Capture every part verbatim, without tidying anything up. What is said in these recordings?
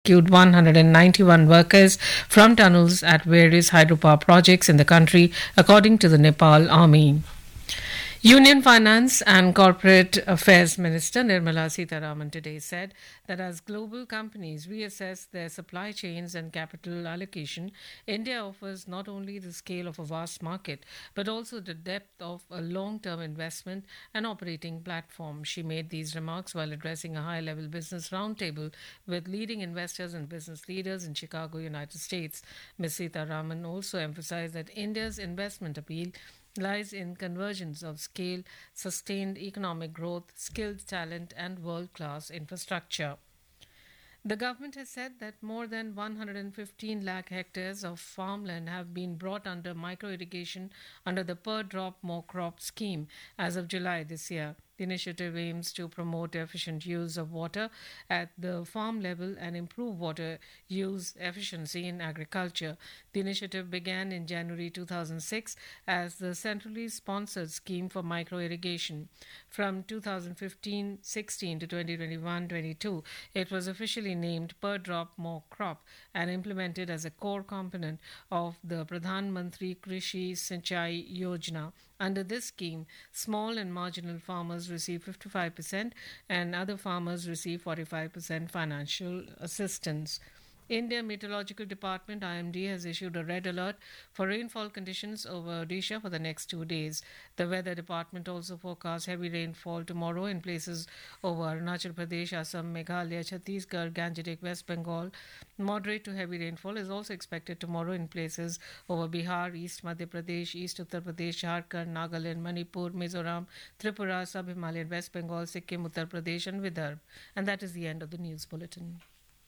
rescued one hundred ninety-one workers from tunnels at various hydropower projects in the country, according to the Nepal Army. Union Finance and Corporate Affairs Minister Nirmala Sitharaman today said that as global companies reassess their supply chains and capital allocation, India offers not only the scale of a vast market but also the depth of a long-term investment and operating platform. She made these remarks while addressing a high-level business roundtable with leading investors and business leaders in Chicago, United States. Miz Sitharaman also emphasized that India's investment appeal lies in convergence of scale, sustained economic growth, skilled talent, and world class infrastructure. The government has said that more than one hundred fifteen lakh hectares of farmland have been brought under micro irrigation under the Per Drop More Crop scheme as of July this year. The initiative aims to promote efficient use of water at the farm level and improve water use efficiency in agriculture. The initiative began in January two thousand six as the centrally sponsored scheme for micro irrigation. From two thousand fifteen sixteen to twenty twenty-one twenty-two, it was officially named Per Drop More Crop and implemented as a core component of the Pradhan Mantri Krishi Sinchai Yojana. Under this scheme, small and marginal farmers receive fifty-five percent and other farmers receive forty-five percent financial assistance. India Meteorological Department I M D has issued a red alert for rainfall conditions over Odisha for the next two days. The weather department also forecasts heavy rainfall tomorrow in places over Arunachal Pradesh, Assam, Meghalaya, Chhattisgarh, Gangetic, West Bengal. Moderate to heavy rainfall is also expected tomorrow in places over Bihar, East Madhya Pradesh, East Uttar Pradesh, Jharkhand, Nagaland, Manipur, Mizoram, Tripura, Sub-Himalayan, West Bengal, Sikkim, Uttar Pradesh and Vidarbha. And that is the end of the news bulletin.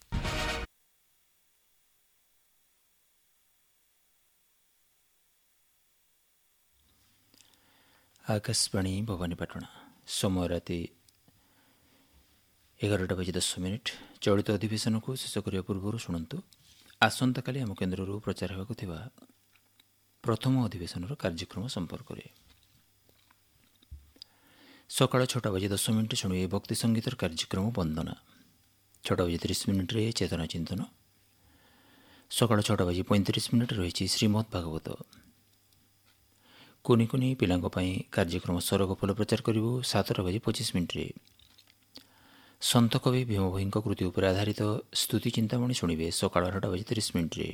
Akashvani भवानीपाटଣା समय राति एगारटा बजी दस minute चलित अधिवेशन को शेष करने पूर्व शुणु आसंता काली आम केन्द्र प्रचार होगा प्रथम अधिवेशन कार्यक्रम संपर्क में सकाळ छटा बजी दस मिनिट शुणुए भक्ति संगीतर कार्यक्रम वंदना छटा बजी तीस मिनिट चेतना चिंतन सकाळ छटा बजी पैंतीस मिनिट रही श्रीमद भागवत कुनी कुनी पिलांको पाई कार्यक्रम सरगोफल प्रचार करूँ सातटा बजी पचिश मिनिट्रे सन्त कवि भीम भोई कृति उपर आधारित स्तुति चिंतामणि शुणे सकाळ आठटा बजी तीस मिनिट्रे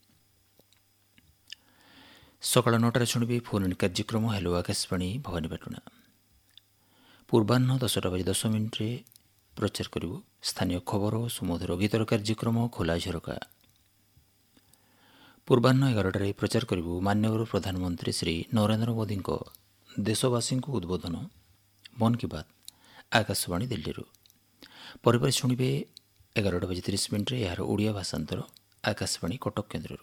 सकाळ नौटार शुणे फोन इन कार्यक्रम हेलो आकाशवाणी भवानीपाटଣା पूर्वाह्न दसटा बजी दस मिनिट्रे प्रचार करूँ स्थानीय खबर सुमधुर गीतर कार्यक्रम खोला झरका पूर्वाह्न एगारटे प्रचार करूँ माननीय प्रधानमंत्री श्री नरेंद्र मोदी देशवासी को उद्बोधन मन की बात आकाशवाणी दिल्ली पर शुणे एगारटा बजी तीस मिनिट्रे यार ओडिया भाषांतर आकाशवाणी कटक केन्द्र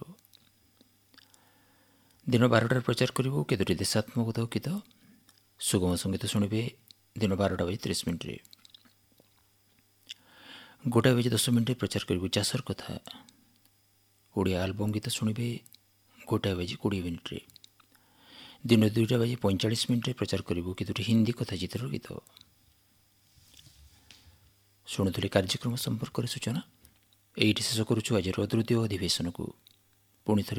दिन बारटार प्रचार करूँ केतोटी देशात्मक गीत सुगम संगीत शुणे दिन बारटा बजी तीस मिनिट्रे गोटाए बजी दस मिनिट प्रचार करूँ चाषर कथा ओडिया आलबम गीत शुणे गोटाए बजी कोड़े मिनिट्रे दिन दुईटा बजी पैंचाश मिनिट प्रचार करूँ केतोटी हिंदी कथा चित्र गीत शुणुले कार्यक्रम संपर्क सूचना यही शेष करुछु आज द्वितीय अधिवेशन को पुणी थे